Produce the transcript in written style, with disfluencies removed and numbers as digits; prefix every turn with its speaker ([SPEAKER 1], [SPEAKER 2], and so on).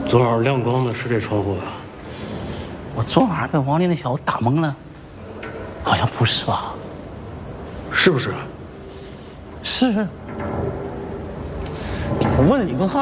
[SPEAKER 1] 昨晚亮光的是这窗户吧？
[SPEAKER 2] 我昨晚被王林那小子打懵了，好像不是吧？
[SPEAKER 1] 是不是？
[SPEAKER 2] 是。我问你个话。